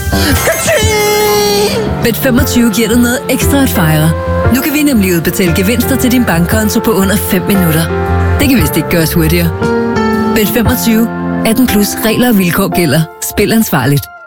Bet25 giver dig noget ekstra at fejre. Nu kan vi nemlig udbetale gevinster til din bankkonto på under 5 minutter. Det kan vist ikke gøres hurtigere. Bet25. 18 plus regler og vilkår gælder. Spil ansvarligt.